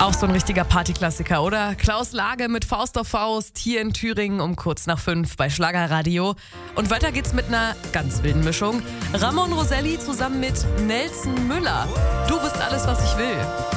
Auch so ein richtiger Partyklassiker, oder? Klaus Lage mit Faust auf Faust hier in Thüringen um kurz nach 5 bei Schlagerradio. Und weiter geht's mit einer ganz wilden Mischung. Ramon Roselli zusammen mit Nelson Müller. Du bist alles, was ich will.